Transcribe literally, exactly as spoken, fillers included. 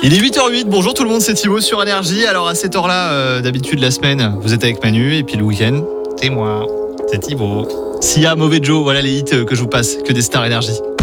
Il est huit heures huit, bonjour tout le monde, c'est Thibaut sur Énergie. Alors à cette heure-là, euh, d'habitude la semaine, vous êtes avec Manu, et puis le week-end, c'est moi, c'est Thibaut. Sia, Mauvais Joe, voilà les hits que je vous passe, que des stars Énergie.